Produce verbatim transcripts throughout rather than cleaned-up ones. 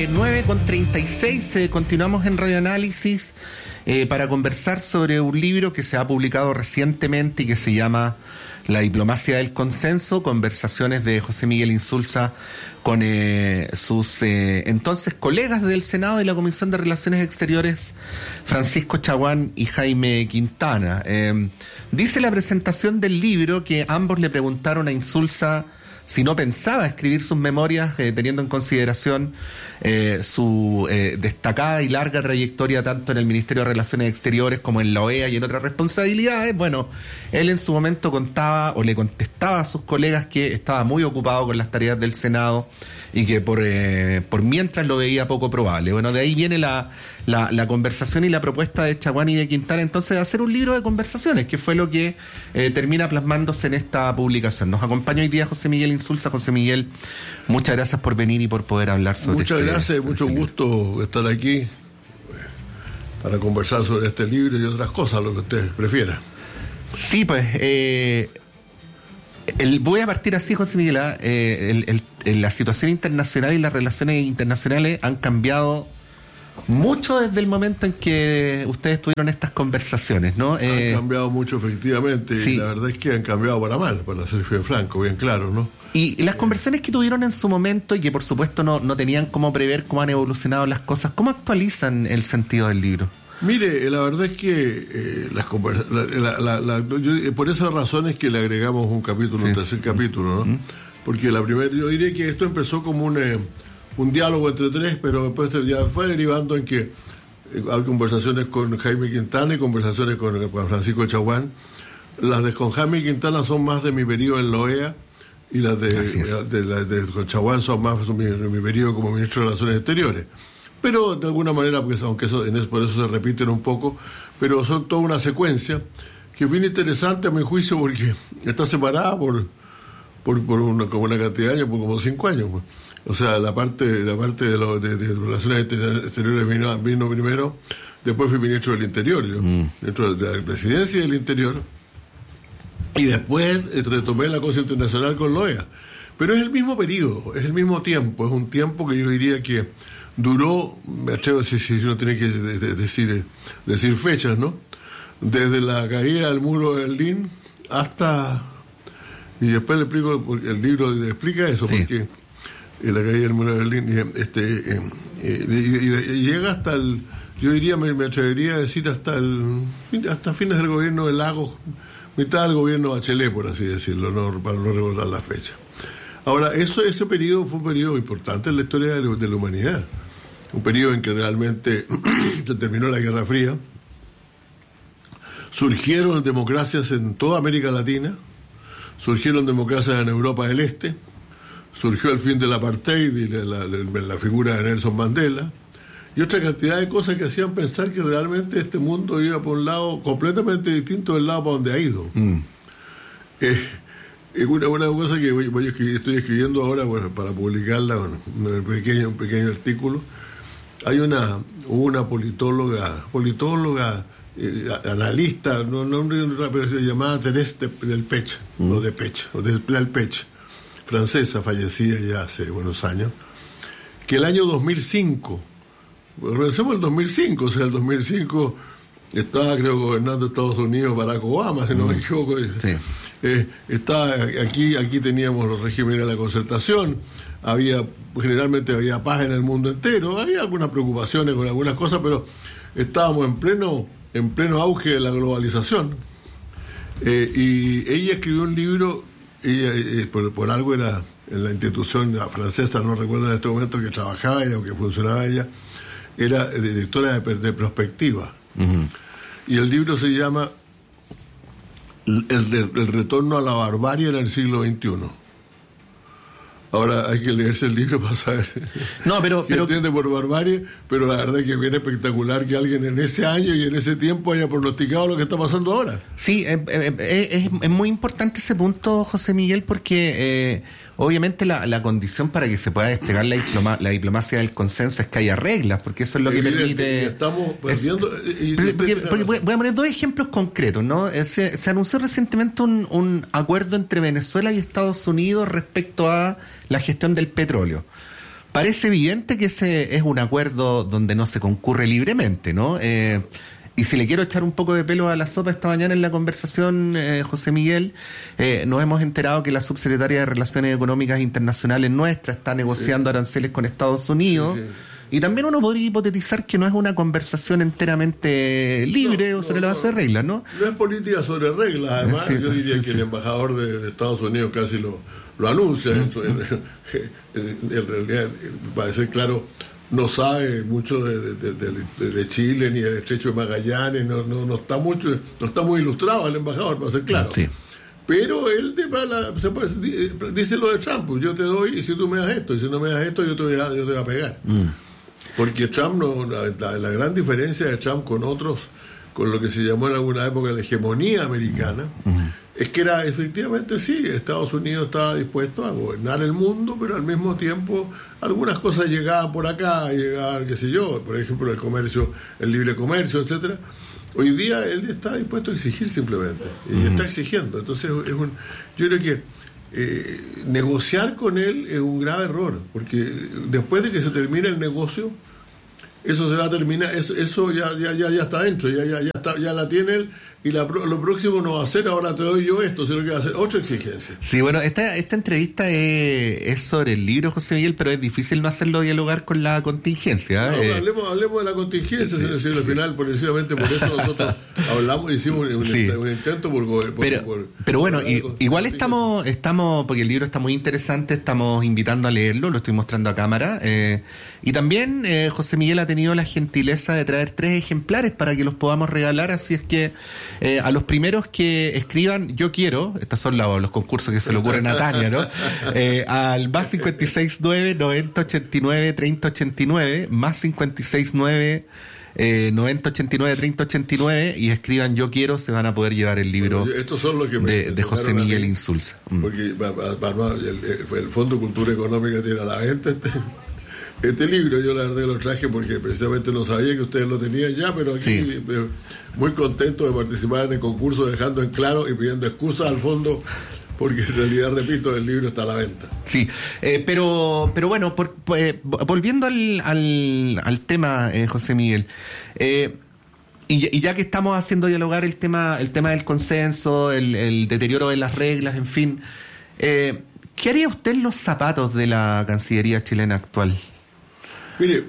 Eh, nueve con treinta y seis, eh, continuamos en Radio Análisis eh, para conversar sobre un libro que se ha publicado recientemente y que se llama La diplomacia del consenso, conversaciones de José Miguel Insulza con eh, sus eh, entonces colegas del Senado y la Comisión de Relaciones Exteriores, Francisco Chaguán y Jaime Quintana. Eh, dice la presentación del libro que ambos le preguntaron a Insulza si no pensaba escribir sus memorias, eh, teniendo en consideración eh, su eh, destacada y larga trayectoria tanto en el Ministerio de Relaciones Exteriores como en la O E A y en otras responsabilidades. Bueno, él en su momento contaba o le contestaba a sus colegas que estaba muy ocupado con las tareas del Senado y que por eh, por mientras lo veía poco probable. Bueno, de ahí viene la, la, la conversación y la propuesta de Chaguán y de Quintana entonces de hacer un libro de conversaciones, que fue lo que eh, termina plasmándose en esta publicación. Nos acompaña hoy día José Miguel Insulza. José Miguel, muchas gracias por venir y por poder hablar sobre muchas este, gracias, sobre mucho este gusto libro. estar aquí para conversar sobre este libro y otras cosas, lo que usted prefiera. Sí, pues eh, el, voy a partir así, José Miguel. Eh, el, el, el, la situación internacional y las relaciones internacionales han cambiado mucho desde el momento en que ustedes tuvieron estas conversaciones, ¿no? Eh, han cambiado mucho, efectivamente, sí. Y la verdad es que han cambiado para mal, para ser franco, bien claro, ¿no? Y las conversaciones que tuvieron en su momento y que por supuesto no, no tenían cómo prever cómo han evolucionado las cosas, ¿cómo actualizan el sentido del libro? Mire, la verdad es que eh, las conversa- la, la, la, la, yo, por esas razones que le agregamos un capítulo, sí. un tercer capítulo, ¿no? Uh-huh. Porque la primera, yo diría que esto empezó como un, eh, un diálogo entre tres, pero después ya fue derivando en que eh, hay conversaciones con Jaime Quintana y conversaciones con, con Francisco Chaguán. Las de con Jaime Quintana son más de mi periodo en la O E A, y las de, de, de, de, de Chaguán son más mi, mi periodo como ministro de Relaciones Exteriores. Pero de alguna manera, pues, aunque eso, en eso, por eso se repiten un poco, pero son toda una secuencia que es bien interesante a mi juicio porque está separada por por, por una, como una cantidad de años, por como cinco años. Pues. O sea, la parte la parte de, lo, de, de Relaciones Exteriores vino, vino primero, después fui ministro del Interior, yo, mm. dentro de la Presidencia del Interior, y después retomé la cosa internacional con la O E A. Pero es el mismo periodo, es el mismo tiempo, es un tiempo que yo diría que duró, me atrevo si, si uno tiene que de, de, decir, decir fechas, ¿no? Desde la caída del muro de Berlín hasta... Y después le explico, porque el libro explica eso, sí. Porque la caída del muro de Berlín este, eh, eh, y, y, y llega hasta el... Yo diría, me, me atrevería a decir hasta el hasta fines del gobierno de Lagos, mitad del gobierno Bachelet, por así decirlo, no, para no recordar la fecha. Ahora, eso, ese periodo fue un periodo importante en la historia de la, de la humanidad. Un periodo en que realmente se terminó la Guerra Fría, surgieron democracias en toda América Latina, surgieron democracias en Europa del Este, surgió el fin del apartheid y la, la, la, la figura de Nelson Mandela, y otra cantidad de cosas que hacían pensar que realmente este mundo iba por un lado completamente distinto del lado para donde ha ido. Mm. Eh, es una, una cosa que voy, voy a escribir, estoy escribiendo ahora, bueno, para publicarla, bueno, un pequeño, un pequeño artículo. Hay una una politóloga, politóloga, eh, analista, no, no, pero se llamaba Thérèse Delpech, mm. o Delpech, o Delpech, francesa, fallecida ya hace unos años, que el año dos mil cinco, pensemos el dos mil cinco, o sea, el dos mil cinco estaba, creo, gobernando Estados Unidos Barack Obama, si no mm. me equivoco. Sí. Eh, estaba aquí, aquí teníamos los regímenes de la concertación, había generalmente había paz en el mundo entero, había algunas preocupaciones con algunas cosas, pero estábamos en pleno en pleno auge de la globalización. Eh, y ella escribió un libro, ella, eh, por, por algo era en la institución francesa, no recuerdo en este momento que trabajaba ella o que funcionaba ella, era directora de, de Prospectiva. Uh-huh. Y el libro se llama el, el, el retorno a la barbarie en el siglo veintiuno. Ahora hay que leerse el libro para saber no, pero, qué pero... entiende por barbarie, pero la verdad es que es bien espectacular que alguien en ese año y en ese tiempo haya pronosticado lo que está pasando ahora. Sí, eh, eh, es, es muy importante ese punto, José Miguel, porque eh, obviamente la, la condición para que se pueda desplegar la, diploma, la diplomacia del consenso es que haya reglas, porque eso es lo que Evidente, permite... Estamos perdiendo... Es, y, porque, porque, porque voy a poner dos ejemplos concretos, ¿no? Se, se anunció recientemente un, un acuerdo entre Venezuela y Estados Unidos respecto a la gestión del petróleo. parece evidente que ese es un acuerdo donde no se concurre libremente, ¿no? Eh, Y si le quiero echar un poco de pelo a la sopa esta mañana en la conversación, eh, José Miguel, eh, nos hemos enterado que la subsecretaria de Relaciones Económicas Internacionales nuestra está negociando sí. aranceles con Estados Unidos. Sí, sí. Y también uno podría hipotetizar que no es una conversación enteramente libre no, o sobre no, la base no, de reglas, ¿no? No es política sobre reglas, además. Sí, yo diría sí, que sí. el embajador de, de Estados Unidos casi lo, lo anuncia. Mm. Eso, en, en, en realidad, para ser claro, no sabe mucho de, de, de, de Chile ni del Estrecho de Magallanes, no, no, no está mucho, no está muy ilustrado el embajador, para ser claro. Sí. Pero él de, la, se parece, dice lo de Trump, yo te doy y si tú me das esto, y si no me das esto yo te voy a, yo te voy a pegar. Mm. Porque Trump, no, la, la, la gran diferencia de Trump con otros, con lo que se llamó en alguna época la hegemonía americana, mm. es que era efectivamente sí, Estados Unidos estaba dispuesto a gobernar el mundo, pero al mismo tiempo algunas cosas llegaban por acá, llegaban, qué sé yo, por ejemplo el comercio, el libre comercio, etcétera. Hoy día él está dispuesto a exigir simplemente, y uh-huh. está exigiendo. Entonces es un, yo creo que eh, negociar con él es un grave error, porque después de que se termine el negocio, eso se va a terminar, eso, eso ya, ya, ya, ya está dentro, ya, ya, ya está, ya la tiene él, y la, lo próximo no va a ser ahora te doy yo esto, sino que va a ser otra exigencia. Sí, bueno, esta, esta entrevista es, es sobre el libro, José Miguel, pero es difícil no hacerlo dialogar con la contingencia. No, eh. hablemos, hablemos de la contingencia, sí, sí. Al final, precisamente por eso nosotros hablamos, hicimos un, sí. un intento por, por, pero, por, pero bueno, y, igual estamos, estamos, porque el libro está muy interesante, estamos invitando a leerlo, lo estoy mostrando a cámara, eh, y también eh, José Miguel ha tenido la gentileza de traer tres ejemplares para que los podamos regalar, así es que eh, a los primeros que escriban yo quiero, estos son los, los concursos que se le ocurren a Tania, ¿no? Eh, al más cinco seis nueve, noventa ochenta y nueve, treinta ochenta y nueve, más cinco seis nueve, eh, noventa ochenta y nueve, treinta ochenta y nueve, y escriban yo quiero, se van a poder llevar el libro bueno, estos son los que me, de, de José Miguel Insulza. Porque mm. el, el, el Fondo de Cultura Económica tiene a la gente este, este libro, yo la verdad lo traje porque precisamente no sabía que ustedes lo tenían ya, pero aquí sí. eh, muy contento de participar en el concurso, dejando en claro y pidiendo excusas al fondo, porque en realidad, repito, el libro está a la venta. Sí, eh, pero pero bueno, por, eh, volviendo al, al, al tema, eh, José Miguel, eh, y, y ya que estamos haciendo dialogar el tema el tema del consenso, el, el deterioro de las reglas, en fin, eh, ¿qué haría usted en los zapatos de la Cancillería chilena actual? Mire,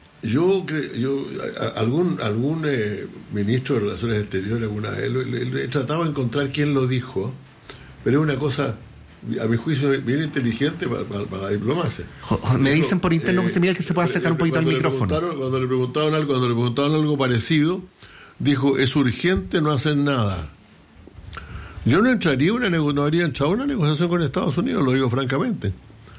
yo creo, yo a, algún algún eh, ministro de Relaciones Exteriores alguna vez le, le, le he tratado de encontrar quién lo dijo, pero es una cosa, a mi juicio, bien inteligente para, para, para la diplomacia. Me dicen por interno, José Miguel, que se puede acercar un poquito al micrófono. Cuando le preguntaron algo, cuando le preguntaron algo parecido, dijo, es urgente no hacer nada. Yo no entraría una no habría entrado una negociación con Estados Unidos, lo digo francamente.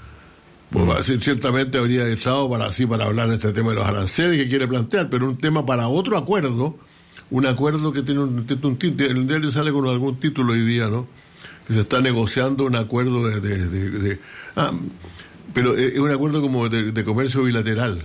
Pues, mm. Ciertamente habría entrado para así para hablar de este tema de los aranceles que quiere plantear, pero un tema para otro acuerdo, un acuerdo que tiene un, un título, el diario sale con algún título hoy día, ¿no? Que se está negociando un acuerdo de, de, de, de ah, pero es un acuerdo como de, de comercio bilateral,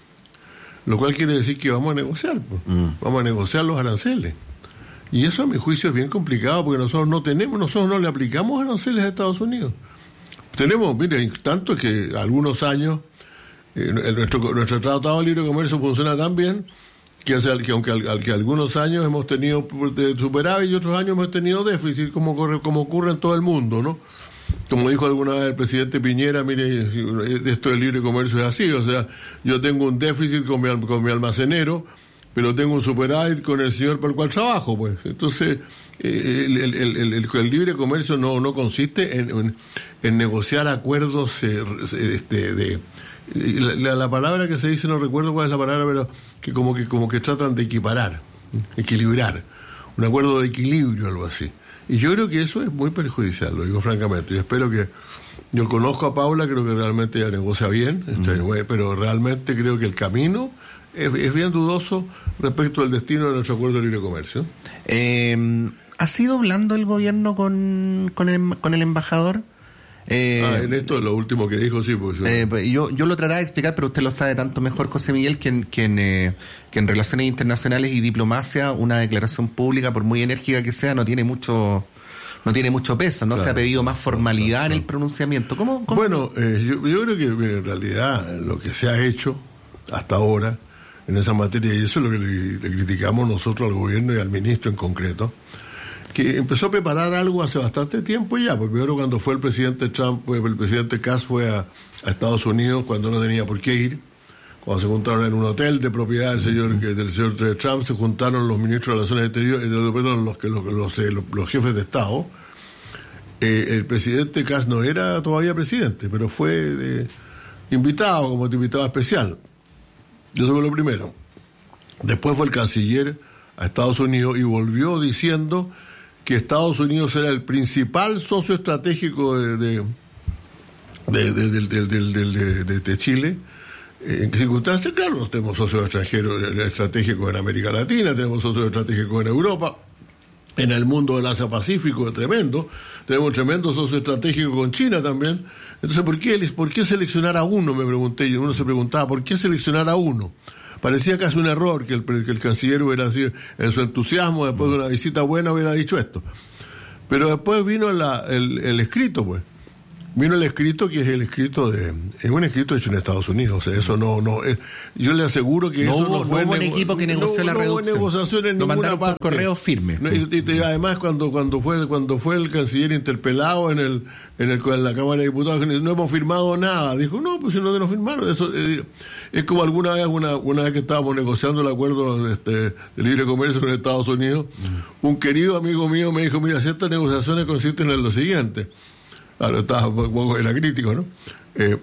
lo cual quiere decir que vamos a negociar, pues. mm. vamos a negociar los aranceles. Y eso a mi juicio es bien complicado porque nosotros no tenemos, nosotros no le aplicamos aranceles a Estados Unidos. Tenemos, mire, tanto que algunos años eh, el, nuestro, nuestro Tratado de Libre Comercio funciona tan bien que, hace, que aunque al, al, que algunos años hemos tenido superávit y otros años hemos tenido déficit, como, corre, como ocurre en todo el mundo, ¿no? Como dijo alguna vez el presidente Piñera, mire, esto del libre comercio es así, o sea, yo tengo un déficit con mi, con mi almacenero, pero tengo un superávit con el señor por el cual trabajo, pues. Entonces, eh, el, el, el, el, el libre comercio no, no consiste en, en, en negociar acuerdos eh, este, de... La, la palabra que se dice, no recuerdo cuál es la palabra, pero que como que como que tratan de equiparar, equilibrar, un acuerdo de equilibrio, algo así. Y yo creo que eso es muy perjudicial, lo digo francamente. Y espero que, yo conozco a Paula, creo que realmente ella negocia bien, mm. pero realmente creo que el camino es, es bien dudoso respecto al destino de nuestro acuerdo de libre comercio. Eh, ¿Ha sido blando el gobierno con, con, el, con el embajador? Eh, ah, en esto lo último que dijo, sí, pues, eh, yo, yo lo trataba de explicar, pero usted lo sabe tanto mejor, José Miguel, que en, que, en, eh, que en relaciones internacionales y diplomacia una declaración pública, por muy enérgica que sea, no tiene mucho no tiene mucho peso, no claro, se ha pedido más formalidad claro, claro. en el pronunciamiento. ¿Cómo, cómo? Bueno, eh, yo, yo creo que en realidad lo que se ha hecho hasta ahora en esa materia, y eso es lo que le, le criticamos nosotros al gobierno y al ministro en concreto, que empezó a preparar algo hace bastante tiempo ya, porque primero cuando fue el presidente Trump, el presidente Kass fue a, a Estados Unidos cuando no tenía por qué ir, cuando se juntaron en un hotel de propiedad del señor, del señor Trump, se juntaron los ministros de Relaciones Exteriores, los, los, los, los, los, los jefes de Estado. Eh, el presidente Kass no era todavía presidente, pero fue eh, invitado como invitado especial. Eso fue lo primero. Después fue el canciller a Estados Unidos y volvió diciendo que Estados Unidos era el principal socio estratégico de, de, de, de, de, de, de, de, de Chile. ¿En qué circunstancias? Claro, tenemos socios extranjeros estratégicos en América Latina, tenemos socios estratégicos en Europa, en el mundo del Asia-Pacífico, tremendo. Tenemos un tremendo socio estratégico con China también. Entonces, ¿por qué, ¿por qué seleccionar a uno? Me pregunté yo. Uno se preguntaba, ¿por qué seleccionar a uno? Parecía casi un error que el, que el canciller hubiera sido, en su entusiasmo, después de una visita buena, hubiera dicho esto. Pero después vino la, el, el escrito, pues. Vino el escrito, que es el escrito de... Es un escrito hecho en Estados Unidos. O sea, eso no... no es, yo le aseguro que no eso hubo, no fue... No hubo un nego, equipo que negoció no, la no reducción. No hubo negociación en Lo ninguna mandaron parte. por correo firme. No, y, y, y además, cuando cuando fue cuando fue el canciller interpelado en el en, el, en la Cámara de Diputados, no hemos firmado nada. Dijo, no, pues si no nos firmaron. Eso eh, es como alguna vez, una, una vez que estábamos negociando el acuerdo de, este, de libre comercio con Estados Unidos, mm. un querido amigo mío me dijo, mira, si estas negociaciones consisten en lo siguiente. Claro, estaba un poco, era crítico, ¿no? Eh,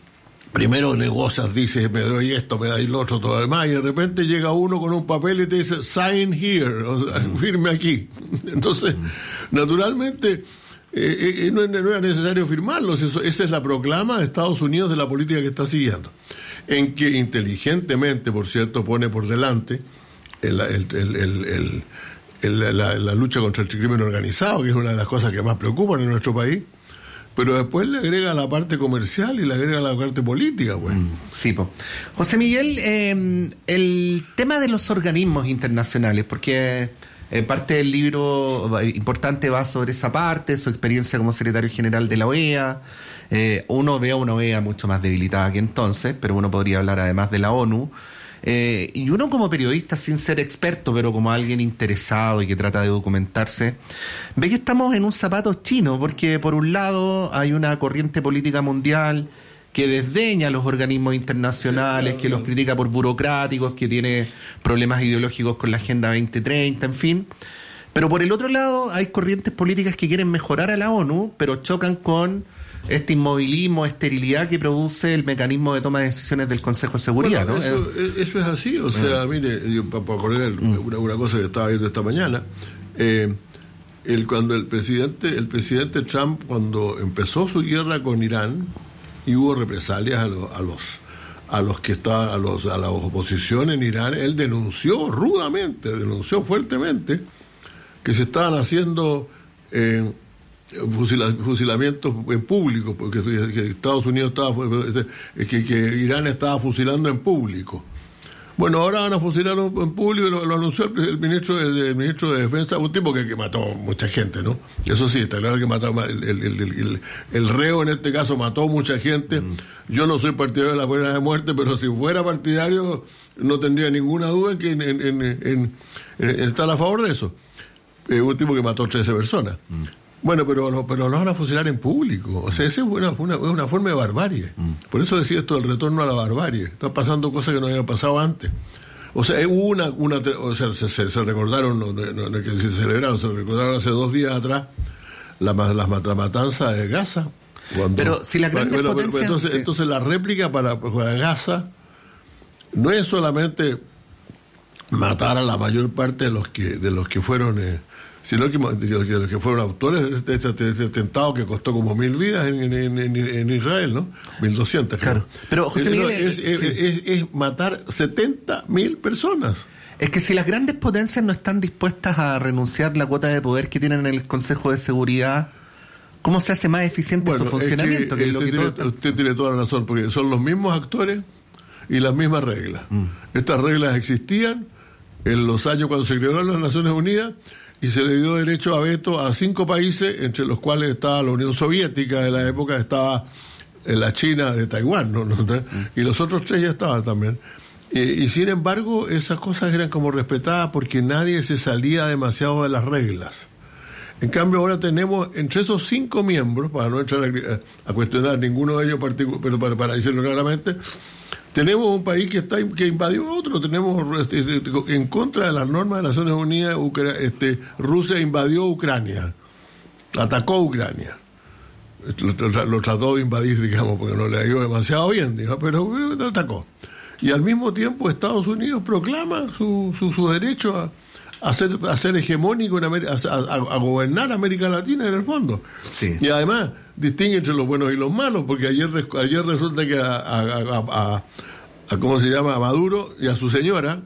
primero negocias, dices, me doy esto, me doy lo otro, todo lo demás, y de repente llega uno con un papel y te dice, sign here, o sea, firme aquí. Entonces, mm. naturalmente, eh, eh, no, no era necesario firmarlo, eso, esa es la proclama de Estados Unidos de la política que está siguiendo, en que inteligentemente, por cierto, pone por delante el, el, el, el, el, el, la, la lucha contra el crimen organizado, que es una de las cosas que más preocupan en nuestro país. Pero después le agrega la parte comercial y le agrega la parte política, pues. Mm, sí, po. José Miguel, eh, el tema de los organismos internacionales, porque eh, parte del libro importante va sobre esa parte, su experiencia como secretario general de la O E A. Eh, uno ve a una O E A mucho más debilitada que entonces, pero uno podría hablar además de la ONU. Eh, y uno como periodista, sin ser experto, pero como alguien interesado y que trata de documentarse, ve que estamos en un zapato chino, porque por un lado hay una corriente política mundial que desdeña los organismos internacionales, que los critica por burocráticos, que tiene problemas ideológicos con la Agenda veinte treinta, en fin. Pero por el otro lado hay corrientes políticas que quieren mejorar a la ONU, pero chocan con este inmovilismo, esterilidad que produce el mecanismo de toma de decisiones del Consejo de Seguridad, bueno, ¿no? Eso, eh, eso es así, o sea, mm. mire, yo para acordar mm. una, una cosa que estaba viendo esta mañana, eh, el, cuando el presidente, el presidente Trump, cuando empezó su guerra con Irán, y hubo represalias a, lo, a los a los que estaban, a los a la oposición en Irán, él denunció rudamente, denunció fuertemente que se estaban haciendo eh, Fusila, fusilamientos en público, porque que Estados Unidos estaba, que, que Irán estaba fusilando en público. Bueno, ahora van a fusilar en público, y lo, lo anunció el, el ministro el, el ministro de Defensa, un tipo que, que mató mucha gente, ¿no? Eso sí, está claro que mató, el, el, el, el, el reo en este caso mató mucha gente. Mm. Yo no soy partidario de la pena de muerte, pero si fuera partidario no tendría ninguna duda en que en, en, en, en, en estar a favor de eso. Eh, un tipo que mató trece personas. Mm. Bueno, pero, pero lo van a fusilar en público. O sea, esa es una, una, una forma de barbarie. Mm. Por eso decía esto del retorno a la barbarie. Están pasando cosas que no habían pasado antes. O sea, hubo una, una o sea, se, se, se recordaron, no, no, no que se celebraron, se recordaron hace dos días atrás la, la, la matanza de Gaza. Cuando, pero si la grandes bueno, potencias... Entonces, entonces la réplica para, para Gaza no es solamente matar a la mayor parte de los que, de los que fueron... Eh, sino que, que, que fueron autores de este, este, este atentado que costó como mil vidas en, en, en, en Israel, ¿no? Mil doscientas. Claro. Pero, José Miguel, es, es, es, sí. es, es matar setenta mil personas. Es que si las grandes potencias no están dispuestas a renunciar la cuota de poder que tienen en el Consejo de Seguridad, ¿cómo se hace más eficiente bueno, su funcionamiento? Es que, que usted, lo que tiene, todo... usted tiene toda la razón, porque son los mismos actores y las mismas reglas. Mm. Estas reglas existían en los años cuando se crearon las Naciones Unidas, y se le dio derecho a veto a cinco países, entre los cuales estaba la Unión Soviética de la época, estaba la China de Taiwán, ¿no? Y los otros tres ya estaban también. Y, y sin embargo, esas cosas eran como respetadas porque nadie se salía demasiado de las reglas. En cambio, ahora tenemos entre esos cinco miembros, para no entrar a, a cuestionar ninguno de ellos, particu- pero para, para decirlo claramente, tenemos un país que está que invadió a otro. Tenemos este, en contra de las normas de las Naciones Unidas, Ucra- este, Rusia invadió Ucrania, atacó Ucrania. Lo, lo, lo trató de invadir, digamos, porque no le ha ido demasiado bien, digamos, pero, pero lo atacó. Y al mismo tiempo Estados Unidos proclama su, su, su derecho a A ser, a ser hegemónico, en América, a, a, a gobernar América Latina en el fondo. Sí. Y además distingue entre los buenos y los malos, porque ayer ayer resulta que a, a, a, a, a ¿cómo se llama? A Maduro y a su señora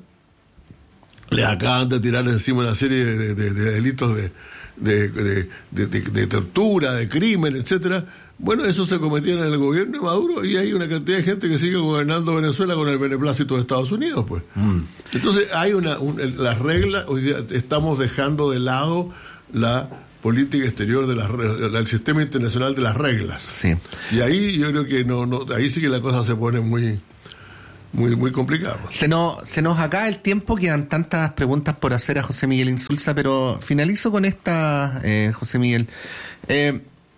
le acaban de tirar encima una serie de, de, de delitos de, de, de, de, de, de tortura, de crimen, etcétera. Bueno, eso se cometía en el gobierno de Maduro y hay una cantidad de gente que sigue gobernando Venezuela con el beneplácito de Estados Unidos, pues. Mm. Entonces hay una, un, las reglas, hoy día estamos dejando de lado la política exterior de las del sistema internacional de las reglas. Sí. Y ahí yo creo que no, no ahí sí que la cosa se pone muy muy muy complicada. Se nos se nos acaba el tiempo, quedan tantas preguntas por hacer a José Miguel Insulza, pero finalizo con esta, eh, José Miguel. Eh,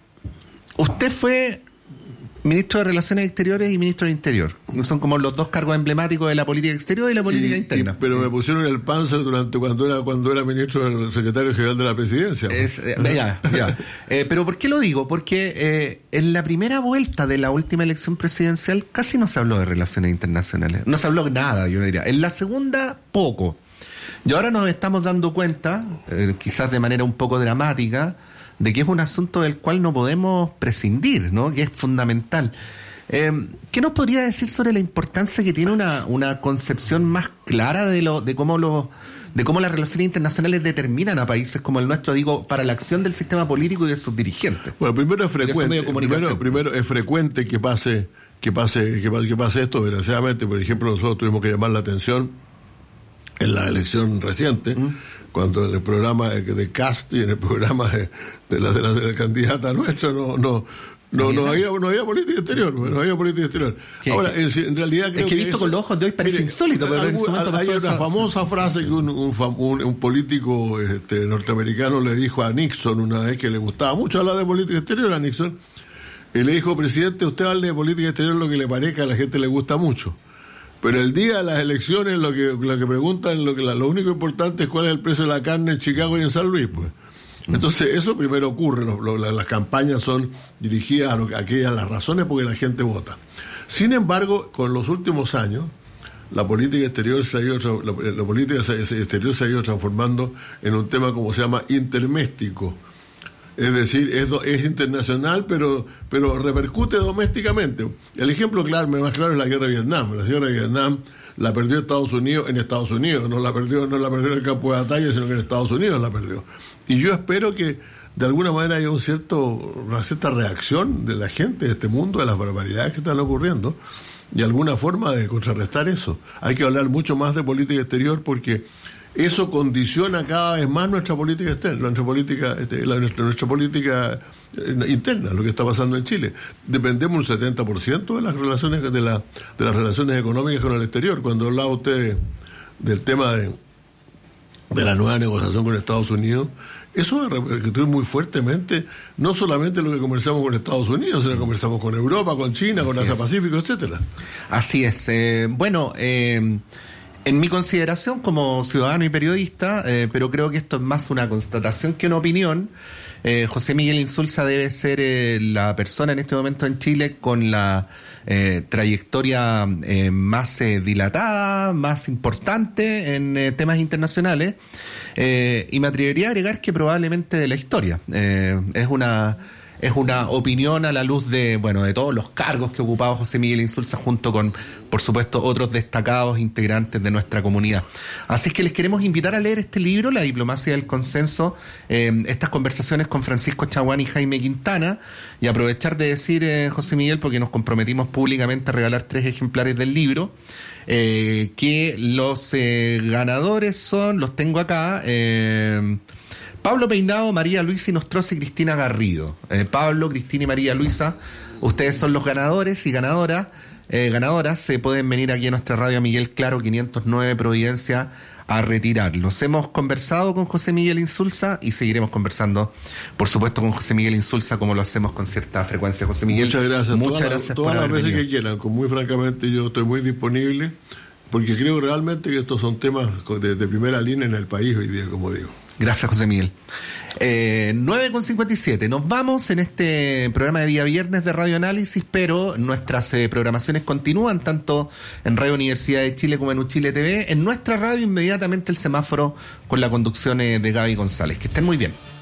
Usted fue ministro de Relaciones Exteriores y ministro del Interior. Son como los dos cargos emblemáticos de la política exterior y la política y, interna. Y, pero me pusieron el panzer durante cuando era cuando era ministro del secretario general de la presidencia. Es, eh, ya, ya. Eh, pero ¿por qué lo digo? Porque eh, en la primera vuelta de la última elección presidencial casi no se habló de relaciones internacionales. No se habló nada, yo diría. En la segunda, poco. Y ahora nos estamos dando cuenta, eh, quizás de manera un poco dramática, de que es un asunto del cual no podemos prescindir, ¿no? Que es fundamental. Eh, ¿Qué nos podría decir sobre la importancia que tiene una, una concepción más clara de lo, de cómo los, de cómo las relaciones internacionales determinan a países como el nuestro, digo, para la acción del sistema político y de sus dirigentes? Bueno, primero es frecuente, primero, primero es frecuente que pase, que pase, que pase, que pase esto, desgraciadamente. Por ejemplo, nosotros tuvimos que llamar la atención en la elección reciente, ¿Mm? cuando en el programa de, de Cast y en el programa de, de, la, de, la, de la candidata nuestra no no no no había no había política exterior, no había política exterior. ¿Qué? Ahora, en, en realidad creo es que que visto eso, con los ojos de hoy parece mire, insólito, pero algún, en su momento hay una esa, famosa esa, frase que un, un, un, un político este, norteamericano le dijo a Nixon una vez, que le gustaba mucho hablar de política exterior a Nixon, y le dijo: presidente, usted hable de política exterior lo que le parezca, a la gente le gusta mucho. Pero el día de las elecciones lo que lo que preguntan, lo que la, lo único importante es cuál es el precio de la carne en Chicago y en San Luis, pues. Entonces eso primero ocurre, lo, lo, las campañas son dirigidas a, lo, a aquellas las razones porque la gente vota. Sin embargo, con los últimos años, la política exterior se ha ido, la, la política exterior se ha ido transformando en un tema como se llama interméstico. Es decir, es, es internacional, pero pero repercute domésticamente. El ejemplo claro, más claro es la guerra de Vietnam. La guerra de Vietnam la perdió Estados Unidos en Estados Unidos, no la perdió no la perdió en el campo de batalla, sino que en Estados Unidos la perdió. Y yo espero que de alguna manera haya un cierto, una cierta reacción de la gente de este mundo, de las barbaridades que están ocurriendo, y alguna forma de contrarrestar eso. Hay que hablar mucho más de política exterior porque eso condiciona cada vez más nuestra política externa, nuestra política, la, nuestra, nuestra política interna, lo que está pasando en Chile. Dependemos un setenta por ciento de las relaciones de, la, de las relaciones económicas con el exterior. Cuando hablaba usted del tema de, de la nueva negociación con Estados Unidos, eso va a repercutir muy fuertemente, no solamente lo que conversamos con Estados Unidos, sino que conversamos con Europa, con China, con Asia Pacífico, etcétera. Así es. Eh, bueno, eh, en mi consideración como ciudadano y periodista, eh, pero creo que esto es más una constatación que una opinión, eh, José Miguel Insulza debe ser eh, la persona en este momento en Chile con la eh, trayectoria eh, más eh, dilatada, más importante en eh, temas internacionales, eh, y me atrevería a agregar que probablemente de la historia. Eh, es una... Es una opinión a la luz de, bueno, de todos los cargos que ocupaba José Miguel Insulza junto con, por supuesto, otros destacados integrantes de nuestra comunidad. Así es que les queremos invitar a leer este libro, La diplomacia del consenso, eh, estas conversaciones con Francisco Chaguán y Jaime Quintana, y aprovechar de decir, eh, José Miguel, porque nos comprometimos públicamente a regalar tres ejemplares del libro, eh, que los eh, ganadores son, los tengo acá, eh, Pablo Peinado, María Luisa Nostroza y Cristina Garrido. Eh, Pablo, Cristina y María Luisa, ustedes son los ganadores y ganadoras. Eh, ganadoras se pueden venir aquí a nuestra radio Miguel Claro quinientos nueve Providencia a retirarlos. Hemos conversado con José Miguel Insulza y seguiremos conversando, por supuesto, con José Miguel Insulza, como lo hacemos con cierta frecuencia. José Miguel, muchas gracias. Muchas todas gracias todas por las haber veces venido. que quieran. Con muy francamente, yo estoy muy disponible, porque creo realmente que estos son temas de, de primera línea en el país hoy día, como digo. Gracias, José Miguel. Eh, nueve con cincuenta y siete. Nos vamos en este programa de día viernes de Radio Análisis, pero nuestras eh, programaciones continúan tanto en Radio Universidad de Chile como en Uchile T V. En nuestra radio, inmediatamente el semáforo con la conducción eh, de Gaby González. Que estén muy bien.